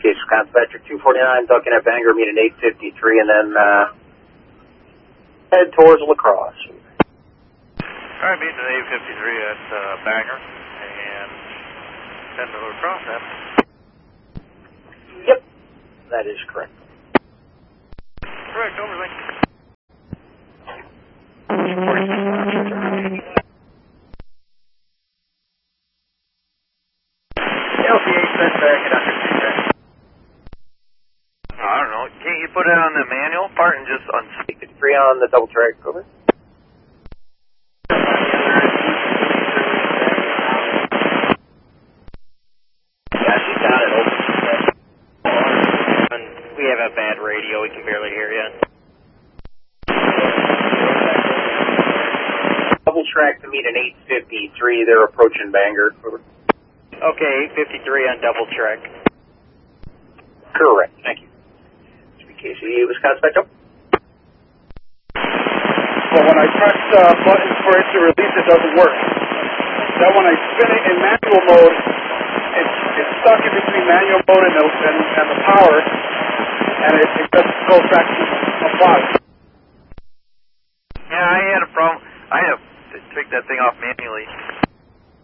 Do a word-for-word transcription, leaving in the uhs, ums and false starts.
Case Wisconsin Patrick two forty-nine, ducking at Bangor, meet an eight fifty-three, and then uh, head towards La Crosse. All right, meet an eight fifty-three at uh, Bangor, and head to La Crosse, then. Yep, that is correct. Correct, over, thank you. L P eight sent back at under two. I don't know. Can't you put it on the manual part and just on fifty-three on the double track, over. Yeah, she's got it open. We have a bad radio. We can barely hear you. Double track to meet an eight fifty-three. They're approaching Bangor. Over. Okay, eight fifty-three on double track. Correct. Thank you. K C Wisconsin Metro. Well, when I press uh, buttons for it to release, it doesn't work. Then when I spin it in manual mode, it's, it's stuck in between manual mode and the, and, and the power, and it, it just goes back to apply. Yeah, I had a problem. I had to take that thing off manually.